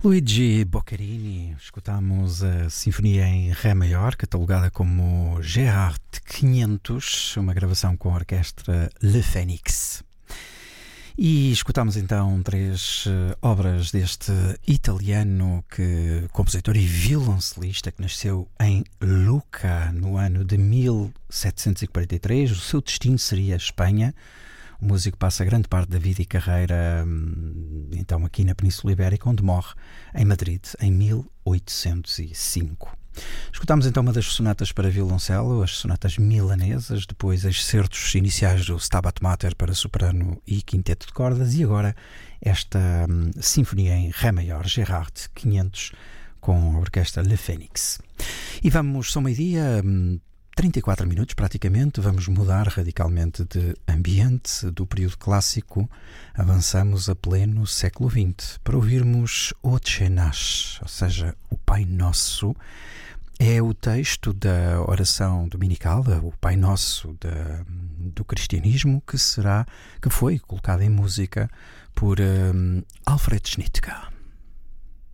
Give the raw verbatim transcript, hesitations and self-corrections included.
Luigi Boccherini, escutamos a Sinfonia em Ré maior, catalogada como Gerard quinhentos, uma gravação com a orquestra Le Phénix. E escutamos então três uh, obras deste italiano, que, compositor e violoncelista, que nasceu em Lucca no ano de mil setecentos e quarenta e três. O seu destino seria a Espanha. O músico passa grande parte da vida e carreira então aqui na Península Ibérica, onde morre em Madrid em mil oitocentos e cinco. Escutámos então uma das sonatas para violoncelo, as sonatas milanesas, depois excertos iniciais do Stabat Mater para soprano e quinteto de cordas, e agora esta hum, Sinfonia em Ré maior, Gerard quinhentos, com a orquestra Le Phénix. E vamos, são meio-dia, hum, trinta e quatro minutos praticamente, vamos mudar radicalmente de ambiente do período clássico, avançamos a pleno século vinte para ouvirmos Otche Nas, ou seja, o Pai Nosso. É o texto da oração dominical, o Pai Nosso da, do cristianismo, que será, que foi colocado em música por um, Alfred Schnittke.